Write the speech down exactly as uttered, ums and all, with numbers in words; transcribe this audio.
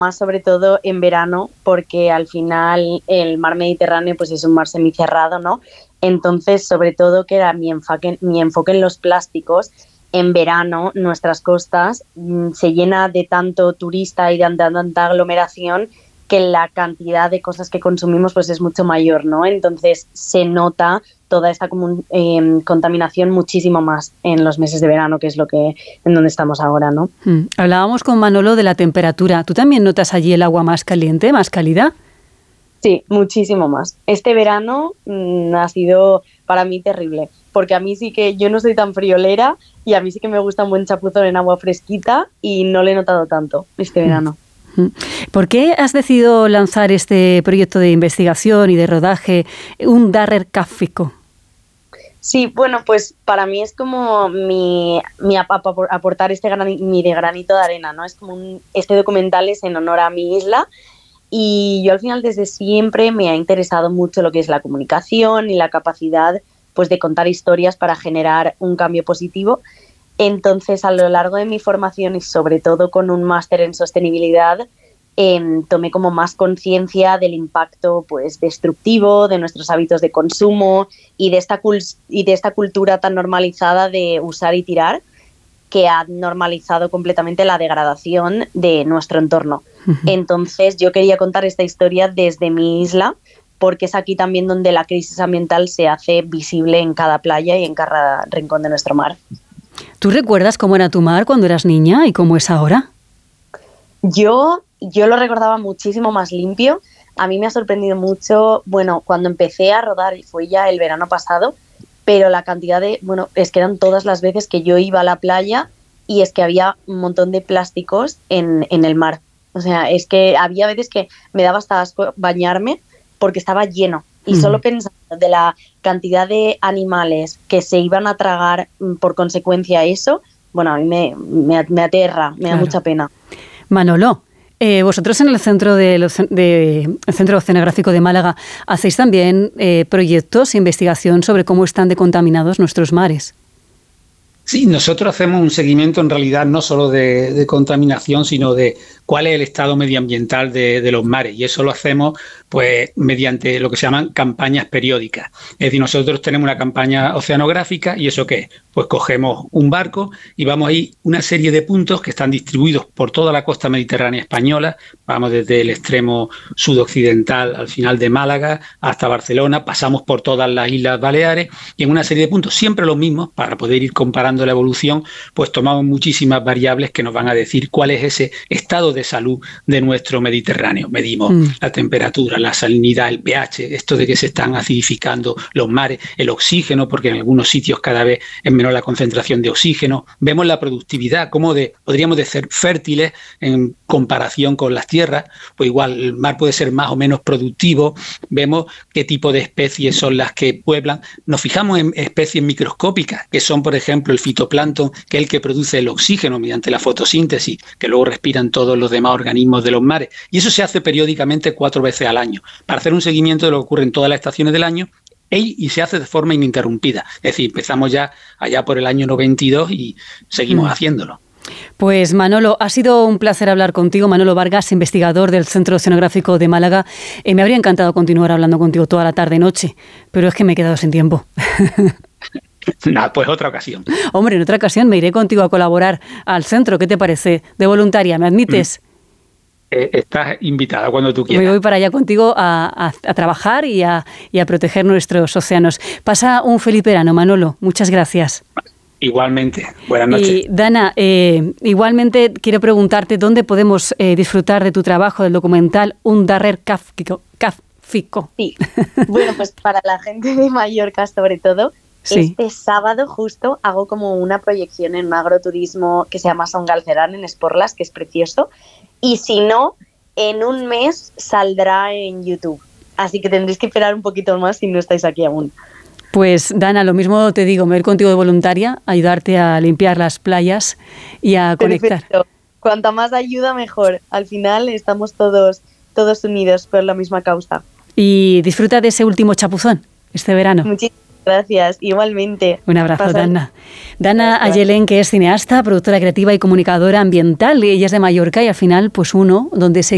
más sobre todo en verano, porque al final el mar Mediterráneo pues es un mar semicerrado, ¿no? Entonces, sobre todo que era mi enfoque, mi enfoque en los plásticos. En verano nuestras costas mmm, se llena de tanto turista y de, de tanta aglomeración que la cantidad de cosas que consumimos pues es mucho mayor, ¿no? Entonces se nota toda esta comun- eh, contaminación muchísimo más en los meses de verano, que es lo que en donde estamos ahora, ¿no? Hmm. Hablábamos con Manolo de la temperatura. ¿Tú también notas allí el agua más caliente, más cálida? Sí, muchísimo más. Este verano mmm, ha sido para mí terrible, porque a mí sí que yo no soy tan friolera y a mí sí que me gusta un buen chapuzón en agua fresquita y no lo he notado tanto este verano. ¿Por qué has decidido lanzar este proyecto de investigación y de rodaje, un Darrer Cáfico? Sí, bueno, pues para mí es como mi, mi aportar este gran, mi de granito de arena, ¿no? Es como un, este documental es en honor a mi isla y yo al final desde siempre me ha interesado mucho lo que es la comunicación y la capacidad pues de contar historias para generar un cambio positivo. Entonces, a lo largo de mi formación y sobre todo con un máster en sostenibilidad, eh, tomé como más conciencia del impacto pues destructivo de nuestros hábitos de consumo y de esta cul- y de esta cultura tan normalizada de usar y tirar, que ha normalizado completamente la degradación de nuestro entorno. Uh-huh. Entonces, yo quería contar esta historia desde mi isla, porque es aquí también donde la crisis ambiental se hace visible en cada playa y en cada rincón de nuestro mar. ¿Tú recuerdas cómo era tu mar cuando eras niña y cómo es ahora? Yo, yo lo recordaba muchísimo más limpio. A mí me ha sorprendido mucho, bueno, cuando empecé a rodar, y fue ya el verano pasado, pero la cantidad de, bueno, es que eran todas las veces que yo iba a la playa y es que había un montón de plásticos en, en el mar. O sea, es que había veces que me daba hasta asco bañarme porque estaba lleno. Y solo mm. pensando de la cantidad de animales que se iban a tragar por consecuencia a eso, bueno, a mí me, me, me aterra, me claro. da mucha pena. Manolo, eh, vosotros en el Centro, de los, de, el Centro Oceanográfico de Málaga hacéis también eh, proyectos e investigación sobre cómo están de contaminados nuestros mares. Sí, nosotros hacemos un seguimiento en realidad no solo de, de contaminación, sino de cuál es el estado medioambiental de, de los mares. Y eso lo hacemos pues mediante lo que se llaman campañas periódicas. Es decir, nosotros tenemos una campaña oceanográfica y ¿eso qué es? Pues cogemos un barco y vamos a ir una serie de puntos que están distribuidos por toda la costa mediterránea española. Vamos desde el extremo sudoccidental al final de Málaga hasta Barcelona, pasamos por todas las Islas Baleares y en una serie de puntos, siempre los mismos, para poder ir comparando la evolución, pues tomamos muchísimas variables que nos van a decir cuál es ese estado de salud de nuestro Mediterráneo. Medimos mm. la temperatura, la salinidad, el pH, esto de que se están acidificando los mares, el oxígeno, porque en algunos sitios cada vez es menor la concentración de oxígeno. Vemos la productividad, cómo de, podríamos de ser fértiles en comparación con las tierras, pues igual el mar puede ser más o menos productivo. Vemos qué tipo de especies son las que pueblan. Nos fijamos en especies microscópicas, que son, por ejemplo, el fitoplancton, que es el que produce el oxígeno mediante la fotosíntesis, que luego respiran todos los demás organismos de los mares. Y eso se hace periódicamente cuatro veces al año, para hacer un seguimiento de lo que ocurre en todas las estaciones del año y se hace de forma ininterrumpida. Es decir, empezamos ya allá por el año noventa y dos y seguimos mm. haciéndolo. Pues Manolo, ha sido un placer hablar contigo. Manolo Vargas, investigador del Centro Oceanográfico de Málaga. Eh, me habría encantado continuar hablando contigo toda la tarde-noche, pero es que me he quedado sin tiempo. Nada, pues otra ocasión. Hombre, en otra ocasión me iré contigo a colaborar al centro. ¿Qué te parece? De voluntaria, ¿me admites? Mm. Eh, estás invitada cuando tú quieras. Me voy para allá contigo a, a, a trabajar y a, y a proteger nuestros océanos. Pasa un feliz verano, Manolo. Muchas gracias. Igualmente. Buenas noches. Y Dana, eh, igualmente quiero preguntarte dónde podemos eh, disfrutar de tu trabajo, del documental Un Darrer Cáfico. Sí, bueno, pues para la gente de Mallorca sobre todo, sí. Este sábado justo hago como una proyección en un agroturismo que se llama Son Galcerán en Esporlas, que es precioso. Y si no, en un mes saldrá en YouTube. Así que tendréis que esperar un poquito más si no estáis aquí aún. Pues Dana, lo mismo te digo, me voy a ir contigo de voluntaria, ayudarte a limpiar las playas y a conectar. Perfecto. Cuanta más ayuda, mejor. Al final estamos todos, todos unidos por la misma causa. Y disfruta de ese último chapuzón este verano. Muchísimas gracias, igualmente. Un abrazo, Pasad. Dana. Dana Ayelén, que es cineasta, productora creativa y comunicadora ambiental. Ella es de Mallorca y al final, pues uno, donde se